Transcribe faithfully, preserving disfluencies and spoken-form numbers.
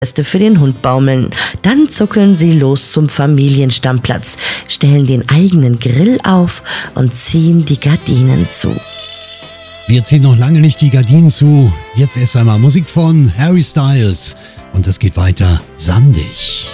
Reste für den Hund baumeln. Dann zuckeln sie los zum Familienstammplatz, stellen den eigenen Grill auf und ziehen die Gardinen zu. Wir ziehen noch lange nicht die Gardinen zu. Jetzt erst einmal Musik von Harry Styles. Und es geht weiter sandig.